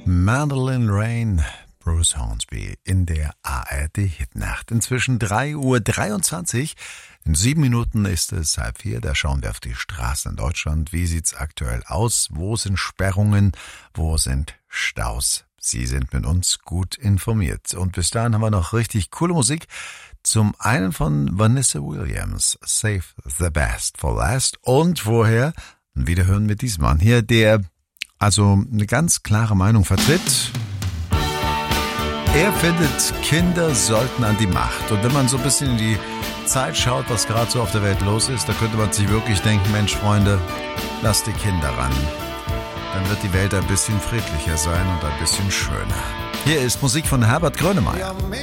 Madeline Rain, Bruce Hornsby in der ARD-Hitnacht. Inzwischen 3:23 Uhr. In 7 Minuten ist es 3:30. Da schauen wir auf die Straßen in Deutschland. Wie sieht's aktuell aus? Wo sind Sperrungen? Wo sind Staus? Sie sind mit uns gut informiert. Und bis dahin haben wir noch richtig coole Musik. Zum einen von Vanessa Williams, Save the Best for Last. Und vorher wieder hören wir diesen Mann hier, der also eine ganz klare Meinung vertritt. Er findet, Kinder sollten an die Macht. Und wenn man so ein bisschen in die Zeit schaut, was gerade so auf der Welt los ist, da könnte man sich wirklich denken, Mensch, Freunde, lasst die Kinder ran. Dann wird die Welt ein bisschen friedlicher sein und ein bisschen schöner. Hier ist Musik von Herbert Grönemeyer.